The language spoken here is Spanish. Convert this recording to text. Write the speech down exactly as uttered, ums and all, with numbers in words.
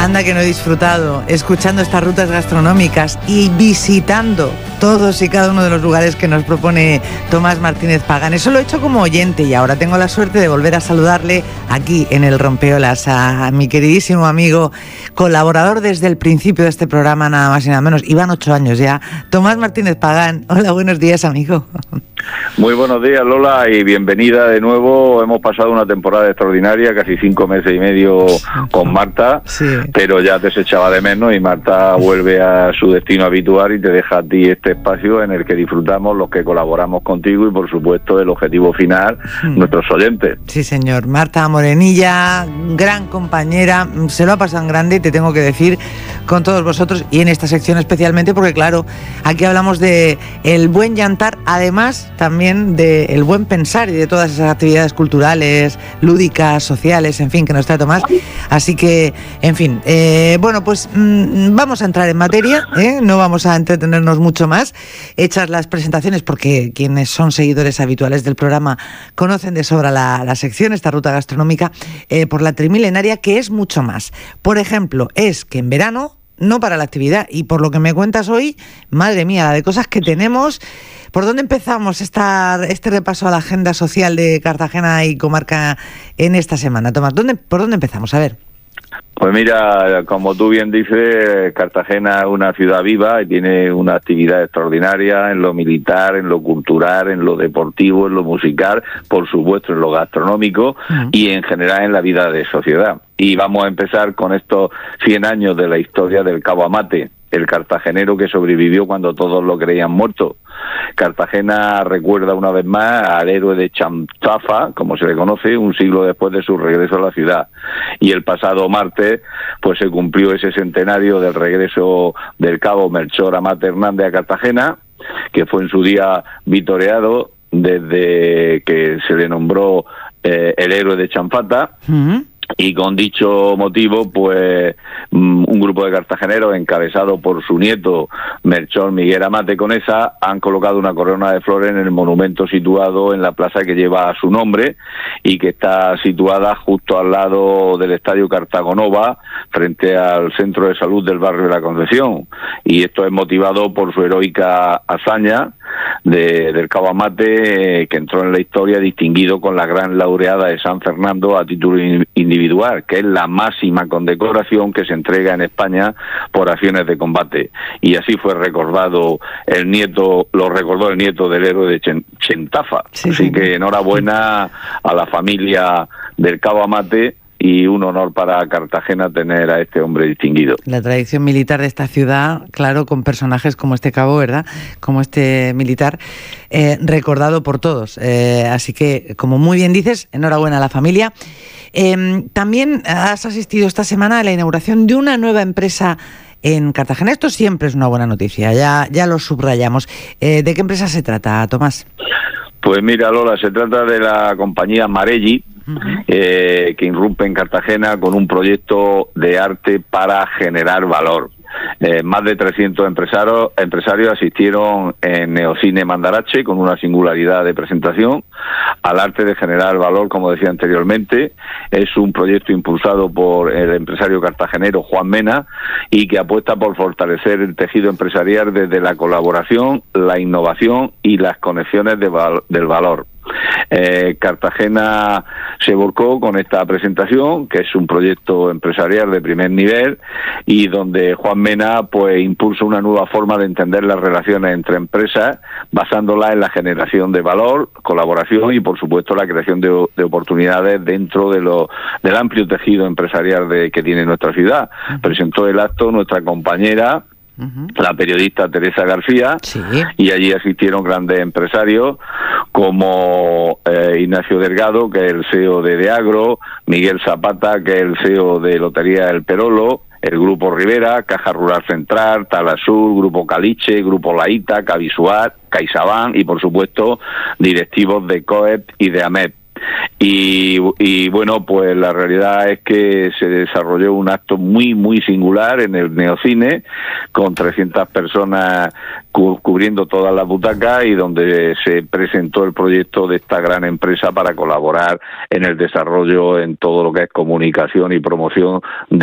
Anda que no he disfrutado escuchando estas rutas gastronómicas y visitando todos y cada uno de los lugares que nos propone Tomás Martínez Pagán. Eso lo he hecho como oyente y ahora tengo la suerte de volver a saludarle aquí en el Rompeolas a mi queridísimo amigo, colaborador desde el principio de este programa, nada más y nada menos. Iban ocho años ya. Tomás Martínez Pagán. Hola, buenos días, amigo. Muy buenos días, Lola, y bienvenida de nuevo. Hemos pasado una temporada extraordinaria, casi cinco meses y medio con Marta, sí. Pero ya te se echaba de menos y Marta vuelve a su destino habitual y te deja a ti este espacio en el que disfrutamos los que colaboramos contigo y, por supuesto, el objetivo final, hmm. nuestros oyentes. Sí, señor. Marta Morenilla, gran compañera, se lo ha pasado en grande, te tengo que decir, con todos vosotros y en esta sección especialmente porque, claro, aquí hablamos de el buen llantar, además también de el buen pensar y de todas esas actividades culturales, lúdicas, sociales, en fin, que nos trae Tomás. Así que, en fin, eh, bueno, pues mmm, vamos a entrar en materia, ¿eh? No vamos a entretenernos mucho más. Hechas las presentaciones, porque quienes son seguidores habituales del programa conocen de sobra la, la sección, esta ruta gastronómica eh, por la Trimilenaria, que es mucho más. Por ejemplo, es que en verano no para la actividad, y por lo que me cuentas hoy, madre mía, la de cosas que tenemos. ¿Por dónde empezamos esta, este repaso a la agenda social de Cartagena y comarca en esta semana? Tomás, ¿dónde, ¿por dónde empezamos? A ver. Pues mira, como tú bien dices, Cartagena es una ciudad viva y tiene una actividad extraordinaria en lo militar, en lo cultural, en lo deportivo, en lo musical, por supuesto en lo gastronómico uh-huh. y en general en la vida de sociedad. Y vamos a empezar con estos cien años de la historia del Cabo Amate, el cartagenero que sobrevivió cuando todos lo creían muerto. Cartagena recuerda una vez más al héroe de Chantafa, como se le conoce, un siglo después de su regreso a la ciudad. Y el pasado martes pues se cumplió ese centenario del regreso del cabo Melchor Amate Hernández a Cartagena, que fue en su día vitoreado desde que se le nombró eh, el héroe de Chanfata. Uh-huh. Y con dicho motivo, pues un grupo de cartageneros encabezado por su nieto Melchor Miguel Amate Conesa han colocado una corona de flores en el monumento situado en la plaza que lleva su nombre y que está situada justo al lado del Estadio Cartagonova, frente al centro de salud del barrio de la Concepción. Y esto es motivado por su heroica hazaña de, del Cabo Amate, que entró en la historia distinguido con la gran laureada de San Fernando a título individual, que es la máxima condecoración que se entrega en España por acciones de combate. Y así fue recordado el nieto, lo recordó el nieto del héroe de Chen, Chentafa. Sí, así sí. que enhorabuena a la familia del Cabo Amate. Y un honor para Cartagena tener a este hombre distinguido. La tradición militar de esta ciudad, claro, con personajes como este cabo, ¿verdad? Como este militar, eh, recordado por todos. Eh, así que, como muy bien dices, enhorabuena a la familia. Eh, también has asistido esta semana a la inauguración de una nueva empresa en Cartagena. Esto siempre es una buena noticia, ya, ya lo subrayamos. Eh, ¿De qué empresa se trata, Tomás? Pues mira, Lola, se trata de la compañía Marelli, Uh-huh. Eh, que irrumpe en Cartagena con un proyecto de arte para generar valor. Eh, más de trescientos empresarios, empresarios asistieron en Neocine Mandarache con una singularidad de presentación al arte de generar valor, como decía anteriormente. Es un proyecto impulsado por el empresario cartagenero Juan Mena y que apuesta por fortalecer el tejido empresarial desde la colaboración, la innovación y las conexiones de val- del valor. Eh, Cartagena se volcó con esta presentación, que es un proyecto empresarial de primer nivel y donde Juan Mena pues impulsa una nueva forma de entender las relaciones entre empresas, basándolas en la generación de valor, colaboración y por supuesto la creación de, de oportunidades dentro de lo, del amplio tejido empresarial de, que tiene nuestra ciudad. Uh-huh. Presentó el acto nuestra compañera Uh-huh. la periodista Teresa García, sí. y allí asistieron grandes empresarios como eh, Ignacio Delgado, que es el C E O de Deagro, Miguel Zapata, que es el C E O de Lotería El Perolo, el Grupo Rivera, Caja Rural Central, Talasur, Grupo Caliche, Grupo Laíta, Cavisuar, CaixaBank y por supuesto directivos de COEP y de AMEP. Y, y bueno, pues la realidad es que se desarrolló un acto muy, muy singular en el Neocine, con trescientas personas cu- cubriendo todas las butacas y donde se presentó el proyecto de esta gran empresa para colaborar en el desarrollo en todo lo que es comunicación y promoción de